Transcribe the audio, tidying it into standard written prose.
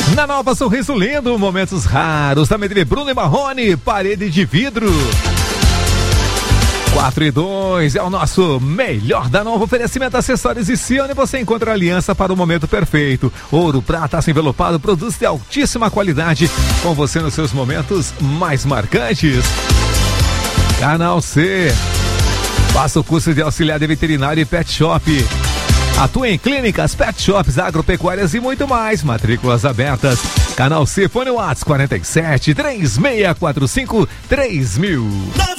Na Nova Sorriso Lindo, momentos raros da Medellín, Bruno e Marrone, parede de vidro. 4 e 2 é o nosso melhor da Nova. Oferecimento, acessórios e Cione. Você encontra a aliança para o momento perfeito. Ouro, prata, aço envelopado, produtos de altíssima qualidade, com você nos seus momentos mais marcantes. Canal C. Faça o curso de auxiliar de veterinário e pet shop. Atua em clínicas, pet shops, agropecuárias e muito mais. Matrículas abertas. Canal C, fone WhatsApp 47 3645 3000.